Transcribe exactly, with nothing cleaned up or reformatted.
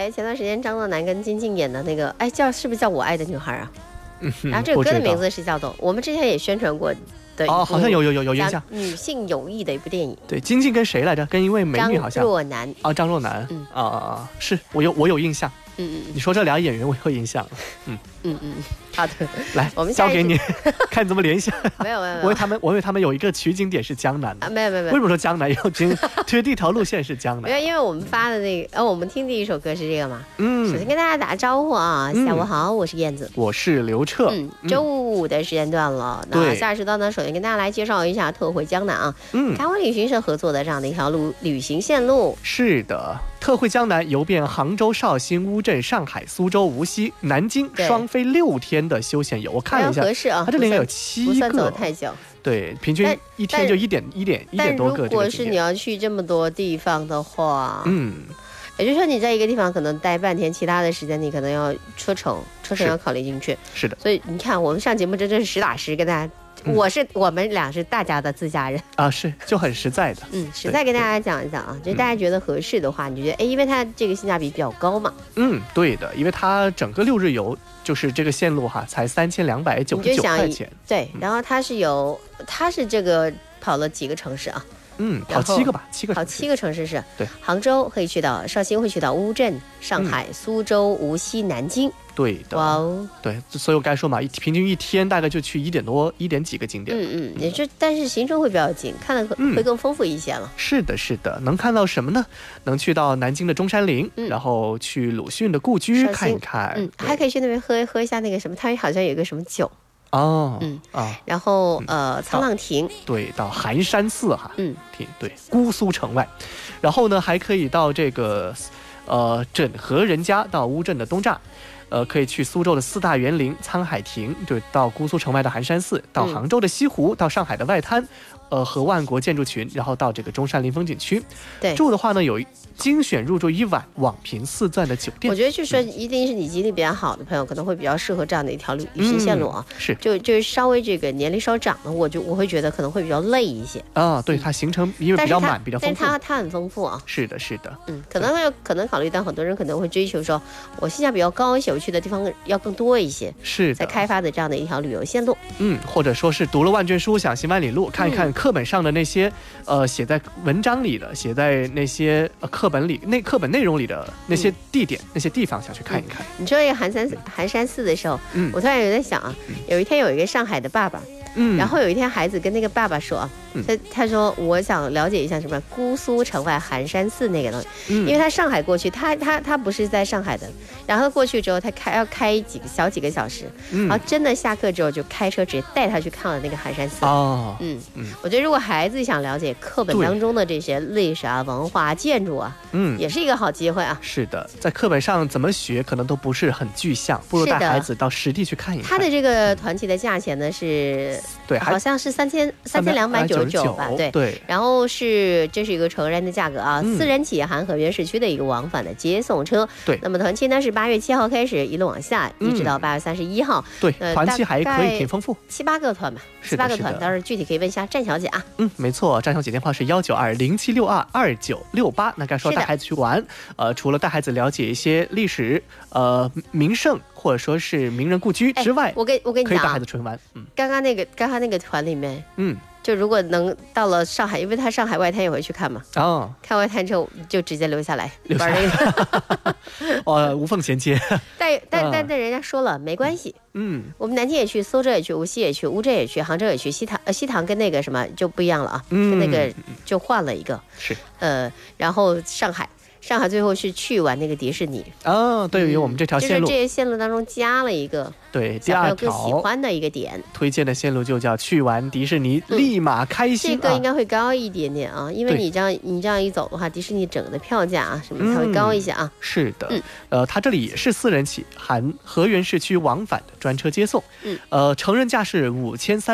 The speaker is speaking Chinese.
哎，前段时间张若楠跟金靖演的那个，哎，叫是不是叫我爱的女孩啊？ 嗯， 然后这个歌的名字是叫做，我们之前也宣传过的哦，好像有有有有印象， 女性友谊的一部电影。 对，金靖跟谁来着？跟一位美女好像。 张若楠啊，张若楠。 嗯啊啊啊！是我有我有印象。 嗯嗯， 你说这俩演员我有印象。嗯嗯嗯，好的， 来， 我们交给你，看你怎么联想。 没有没有没有， 我以为他们我以为他们有一个取景点是江南的。 啊，没有没有没有。 为什么说江南要经？其实第一条路线是江南。 没有，因为我们发的那个，呃，我们听第一首歌是这个嘛。 嗯。 首先跟大家打个招呼啊，下午好，我是燕子， 我是刘彻。 嗯，周五的时间段了。那下时段呢，首先跟大家来介绍一下特惠江南啊，嗯，台湾旅行社合作的这样的一条路旅行线路。 是的。特惠江南游遍杭州、绍兴、乌镇、上海、苏州、无锡、南京，双飞六天的休闲游。我看了一下， 合适啊， 它这里应该有七个， 不算走太久。 对，平均一天就一点一点一点多个。 如果是你要去这么多地方的话， 嗯， 也就是说你在一个地方可能待半天，其他的时间你可能要车程，车程要考虑进去。 是的， 所以你看，我们上节目真正是实打实跟大家。嗯、我是我们俩是大家的自家人啊，是就很实在的， 嗯，实在跟大家讲一讲啊，就大家觉得合适的话，嗯、你就觉得哎，因为它这个性价比比较高嘛， 嗯，对的，因为它整个六日游就是这个线路哈，才三千两百九十九块钱， 对，然后它是有，它是这个跑了几个城市啊？ 嗯，跑七个吧，七个跑七个城市是， 对， 杭州可以去到，绍兴会去到乌镇、上海、嗯、苏州、无锡、南京。 对的，哇哦，对，所以我该说嘛，平均一天大概就去一点多、一点几个景点。 嗯嗯，也就但是行程会比较紧，看的会更丰富一些了、嗯。 是的，是的，能看到什么呢？能去到南京的中山陵，嗯、然后去鲁迅的故居看一看， 嗯，还可以去那边喝喝一下那个什么，它好像有一个什么酒。 哦， 嗯啊， 然后呃，沧浪亭， 对，到寒山寺哈， 嗯， 亭对，姑苏城外，然后呢，还可以到这个呃枕河人家，到乌镇的东栅。呃，可以去苏州的四大园林、沧海亭，对，到姑苏城外的寒山寺，到杭州的西湖，到上海的外滩，呃，和万国建筑群，然后到这个中山陵风景区。 对， 住的话呢，有精选入住一晚网评四钻的酒店。 我觉得就是说，一定是你经济比较好的朋友，可能会比较适合这样的一条旅行线路啊。 嗯、是， 就就是稍微这个年龄稍长的，我就我会觉得可能会比较累一些啊。对，它行程因为比较满，比较丰富， 但是它它很丰富啊。 是的，是的， 嗯，可能会可能考虑到很多人可能会追求说，我性价比较高一些，我去的地方要更多一些， 是在开发的这样的一条旅游线路。 嗯，或者说是读了万卷书，想行万里路，看一看课本上的那些、嗯、呃写在文章里的，写在那些、呃、课本里那课本内容里的那些地点、嗯、那些地方，想去看一看。 嗯、你说这个寒山寒山寺的时候，嗯，我突然有在想啊，嗯、有一天有一个上海的爸爸。嗯，然后有一天孩子跟那个爸爸说，嗯、他他说我想了解一下什么姑苏城外寒山寺那个东西，嗯、因为他上海过去，他他他不是在上海的，然后过去之后他开要开几个小几个小时，嗯、然后真的下课之后就开车直接带他去看了那个寒山寺。 哦， 嗯嗯，我觉得如果孩子想了解课本当中的这些历史啊、文化、建筑啊，嗯，也是一个好机会啊。 是的，在课本上怎么学可能都不是很具象，不如带孩子到实地去看一看。 他的这个团体的价钱呢是。 对， 好像是三千三千两百九十九吧，对对。 然后是这是一个成人的价格啊，嗯、四人起含河源市区的一个往返的接送车。 对。 那么团期呢是八月七号开始一路往下，嗯、一直到八月三十一号。 对，呃、团期还可以挺丰富， 七八个团吧，七八个团，到时候具体可以问一下战小姐啊。 嗯，没错，战小姐电话是幺九二零七六二二九六八。那该说带孩子去玩，呃，除了带孩子了解一些历史、呃名胜或者说是名人故居之外， 我跟我跟你讲， 可以带孩子纯玩。嗯， 刚刚那个刚刚那个团里面， 嗯。 就如果能到了上海，因为他上海外滩也会去看嘛， 哦， 看外滩之后就直接留下来留下玩那个， 哦，无缝衔接。 但但但但人家说了没关系， 嗯， 我们南京也去，苏州也去，无锡也去，乌镇也去，杭州也去，西塘呃西塘跟那个什么就不一样了啊，嗯、跟那个就换了一个， 是呃，然后上海。上海最后是去玩那个迪士尼哦，对于我们这条线路， 就是这些线路当中加了一个对第二条更喜欢的一个点， 推荐的线路就叫去玩迪士尼，嗯、立马开心、啊。 这个应该会高一点点啊，因为你这样你这样一走的话，迪士尼整个的票价啊什么才会高一些啊。 嗯、是的，嗯、呃，它这里也是四人起，含河源市区往返的专车接送，嗯，呃，成人价是五千三。